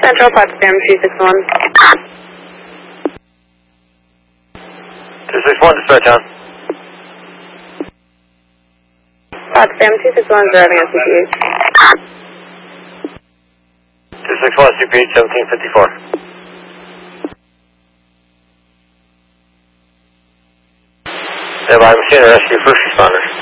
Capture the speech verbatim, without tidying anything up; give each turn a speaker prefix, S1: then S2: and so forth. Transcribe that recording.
S1: Central, Potsdam two six one.
S2: two six one, dispatch on.
S1: Potsdam two six one, driving on C P H.
S2: two six one, C P H seventeen fifty-four. Nearby machine rescue first responders.